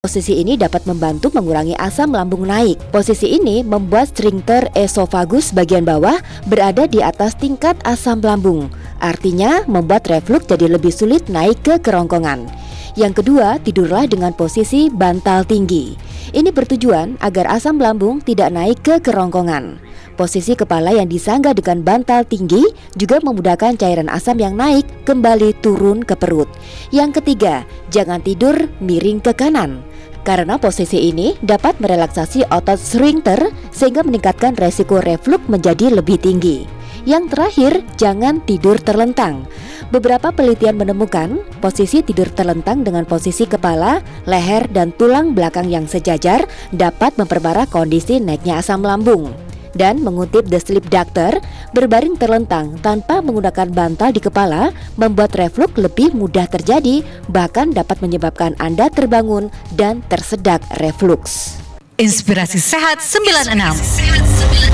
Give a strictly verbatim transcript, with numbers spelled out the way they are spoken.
Posisi ini dapat membantu mengurangi asam lambung naik. Posisi ini membuat sphincter esofagus bagian bawah berada di atas tingkat asam lambung. Artinya membuat reflux jadi lebih sulit naik ke kerongkongan. Yang kedua, tidurlah dengan posisi bantal tinggi. Ini bertujuan agar asam lambung tidak naik ke kerongkongan. Posisi kepala yang disangga dengan bantal tinggi juga memudahkan cairan asam yang naik kembali turun ke perut. Yang ketiga, jangan tidur miring ke kanan. Karena posisi ini dapat merelaksasi otot sphincter sehingga meningkatkan resiko reflux menjadi lebih tinggi. Yang terakhir, jangan tidur terlentang. Beberapa penelitian menemukan posisi tidur terlentang dengan posisi kepala, leher, dan tulang belakang yang sejajar dapat memperparah kondisi naiknya asam lambung. Dan mengutip The Sleep Doctor, berbaring terlentang tanpa menggunakan bantal di kepala membuat reflux lebih mudah terjadi, bahkan dapat menyebabkan Anda terbangun dan tersedak reflux. Inspirasi Sehat sembilan puluh enam.